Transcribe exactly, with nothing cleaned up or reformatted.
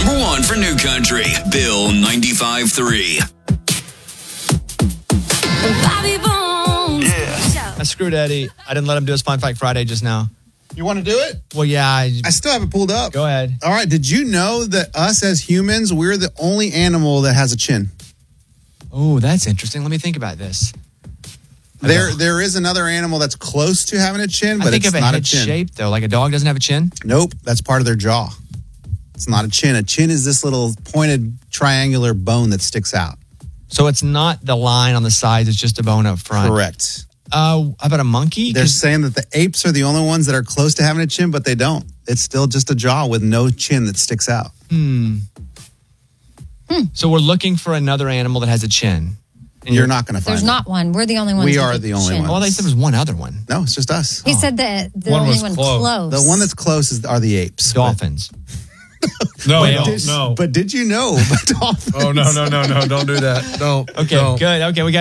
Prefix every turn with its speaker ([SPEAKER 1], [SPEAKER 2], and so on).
[SPEAKER 1] number one for New Country, Bill ninety-five three.
[SPEAKER 2] Yeah. I screwed Eddie. I didn't let him do his Fun Fact Friday just now.
[SPEAKER 3] You want to do it?
[SPEAKER 2] Well, yeah. I,
[SPEAKER 3] I still have it pulled up.
[SPEAKER 2] Go ahead.
[SPEAKER 3] All right. Did you know that us as humans, we're the only animal that has a chin?
[SPEAKER 2] Oh, that's interesting. Let me think about this.
[SPEAKER 3] There, there is another animal that's close to having a chin, but
[SPEAKER 2] I think
[SPEAKER 3] it's
[SPEAKER 2] of a
[SPEAKER 3] not
[SPEAKER 2] head
[SPEAKER 3] a chin.
[SPEAKER 2] shape, though. Like a dog doesn't have a chin?
[SPEAKER 3] Nope. That's part of their jaw. It's not a chin. A chin is this little pointed triangular bone that sticks out.
[SPEAKER 2] So it's not the line on the sides. It's just a bone up front.
[SPEAKER 3] Correct.
[SPEAKER 2] Uh, how about a monkey?
[SPEAKER 3] They're saying that the apes are the only ones that are close to having a chin, but they don't. It's still just a jaw with no chin that sticks out.
[SPEAKER 2] Hmm. Hmm. So we're looking for another animal that has a chin.
[SPEAKER 3] And you're, you're not going to find
[SPEAKER 4] There's
[SPEAKER 3] it.
[SPEAKER 4] not one. We're the only ones.
[SPEAKER 3] We
[SPEAKER 4] with
[SPEAKER 3] are
[SPEAKER 4] a
[SPEAKER 3] the only
[SPEAKER 4] chin.
[SPEAKER 3] ones.
[SPEAKER 2] Oh, they said there was one other one.
[SPEAKER 3] No, it's just us.
[SPEAKER 4] He
[SPEAKER 3] oh.
[SPEAKER 4] said that the
[SPEAKER 5] One
[SPEAKER 4] only
[SPEAKER 5] was
[SPEAKER 4] one
[SPEAKER 5] close.
[SPEAKER 4] close.
[SPEAKER 3] The one that's close is are the apes.
[SPEAKER 2] Dolphins.
[SPEAKER 5] No,
[SPEAKER 3] but
[SPEAKER 5] no,
[SPEAKER 3] did,
[SPEAKER 5] no.
[SPEAKER 3] But did you know about dolphins?
[SPEAKER 5] Oh, no, no, no, no. Don't do that. Don't.
[SPEAKER 2] Okay,
[SPEAKER 5] don't.
[SPEAKER 2] good. Okay, we got